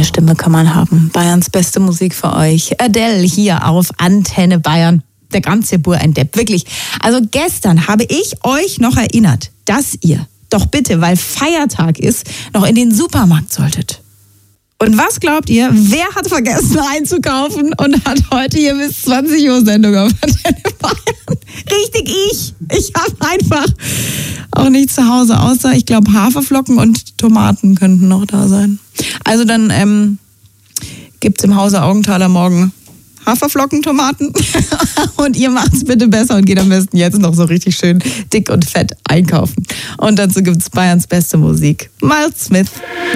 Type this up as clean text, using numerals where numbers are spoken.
Stimme kann man haben. Bayerns beste Musik für euch. Adele hier auf Antenne Bayern. Der ganze Bur ein Depp, wirklich. Also gestern habe ich euch noch erinnert, dass ihr doch bitte, weil Feiertag ist, noch in den Supermarkt solltet. Und was glaubt ihr, wer hat vergessen einzukaufen und hat heute hier bis 20 Uhr Sendung auf Antenne Bayern? Richtig, ich. Ich habe einfach auch nicht zu Hause, außer ich glaube Haferflocken und Tomaten könnten noch da sein. Also dann gibt's im Hause Augenthaler morgen Haferflocken, Tomaten und ihr macht's bitte besser und geht am besten jetzt noch so richtig schön dick und fett einkaufen. Und dazu gibt's Bayerns beste Musik. Miles Smith.